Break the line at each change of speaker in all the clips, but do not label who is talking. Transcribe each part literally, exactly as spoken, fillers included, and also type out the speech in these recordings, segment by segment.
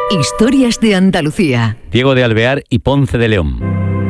Historias de Andalucía.
Diego de Alvear y Ponce de León.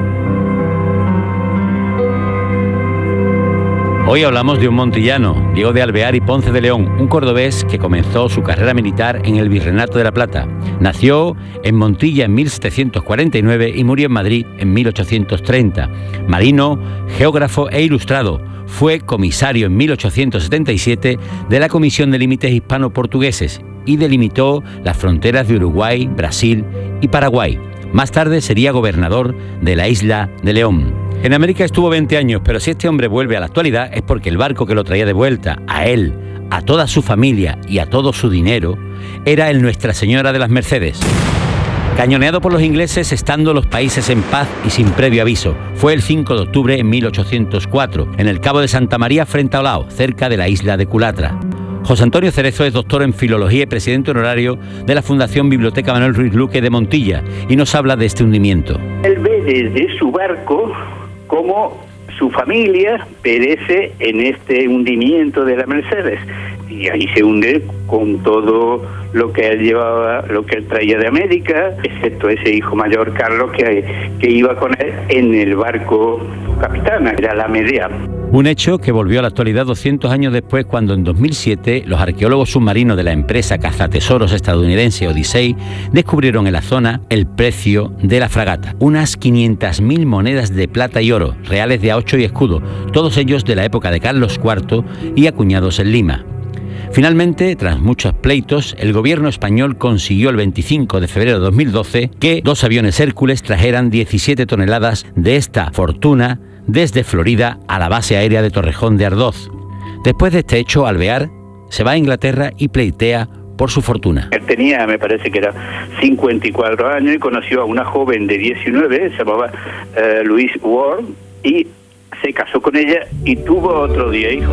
Hoy hablamos de un montillano, Diego de Alvear y Ponce de León, un cordobés que comenzó su carrera militar en el Virreinato de La Plata. Nació en Montilla en mil setecientos cuarenta y nueve y murió en Madrid en mil ochocientos treinta. Marino, geógrafo e ilustrado. Fue comisario en mil ochocientos setenta y siete de la Comisión de Límites Hispano-Portugueses y delimitó las fronteras de Uruguay, Brasil y Paraguay. Más tarde sería gobernador de la isla de León. En América estuvo veinte años, pero si este hombre vuelve a la actualidad es porque el barco que lo traía de vuelta, a él, a toda su familia y a todo su dinero, era el Nuestra Señora de las Mercedes. Cañoneado por los ingleses estando los países en paz y sin previo aviso. Fue el cinco de octubre de mil ochocientos cuatro, en el Cabo de Santa María frente a Olao, cerca de la isla de Culatra. José Antonio Cerezo es doctor en Filología y presidente honorario de la Fundación Biblioteca Manuel Ruiz Luque de Montilla y nos habla de este hundimiento.
Él ve desde su barco cómo su familia perece en este hundimiento de la Mercedes y ahí se hunde con todo lo que él llevaba, lo que él traía de América, excepto ese hijo mayor Carlos que, que iba con él en el barco capitana, era la Medea.
Un hecho que volvió a la actualidad doscientos años después, cuando en dos mil siete los arqueólogos submarinos de la empresa cazatesoros estadounidense Odyssey descubrieron en la zona el precio de la fragata. Unas quinientas mil monedas de plata y oro, reales de a ocho y escudo, todos ellos de la época de Carlos cuarto y acuñados en Lima. Finalmente, tras muchos pleitos, el gobierno español consiguió el veinticinco de febrero de dos mil doce que dos aviones Hércules trajeran diecisiete toneladas de esta fortuna desde Florida a la base aérea de Torrejón de Ardoz. Después de este hecho, Alvear se va a Inglaterra y pleitea por su fortuna.
Él tenía, me parece que era cincuenta y cuatro años y conoció a una joven de diecinueve, se llamaba uh, Louise Ward, y se casó con ella y tuvo otros diez hijos.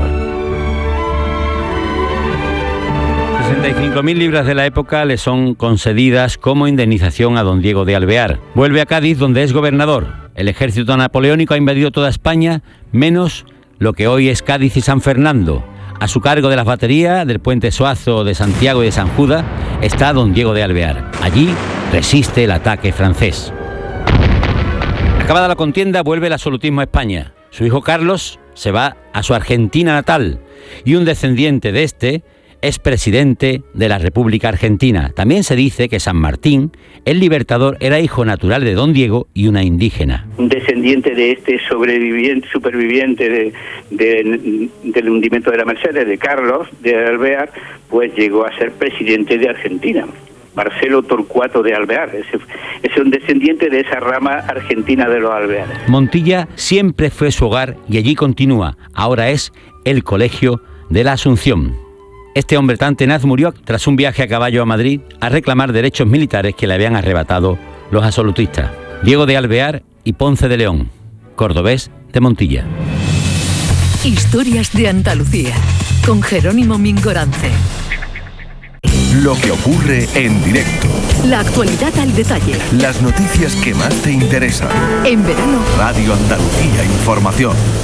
sesenta y cinco mil libras de la época le son concedidas como indemnización a don Diego de Alvear. Vuelve a Cádiz, donde es gobernador. El ejército napoleónico ha invadido toda España, menos lo que hoy es Cádiz y San Fernando. A su cargo de las baterías del puente Suazo, de Santiago y de San Judas está don Diego de Alvear. Allí resiste el ataque francés. Acabada la contienda, vuelve el absolutismo a España. Su hijo Carlos se va a su Argentina natal y un descendiente de este es presidente de la República Argentina. También se dice que San Martín, el libertador, era hijo natural de don Diego y una indígena.
Un descendiente de este sobreviviente, superviviente de, de, del hundimiento de la Mercedes, de Carlos de Alvear, pues llegó a ser presidente de Argentina. Marcelo Torcuato de Alvear, ese, es un descendiente de esa rama argentina de los Alveares.
Montilla siempre fue su hogar y allí continúa. Ahora es el Colegio de la Asunción. Este hombre tan tenaz murió tras un viaje a caballo a Madrid a reclamar derechos militares que le habían arrebatado los absolutistas. Diego de Alvear y Ponce de León, cordobés de Montilla.
Historias de Andalucía, con Jerónimo Mingorance.
Lo que ocurre en directo.
La actualidad al detalle.
Las noticias que más te interesan.
En verano,
Radio Andalucía Información.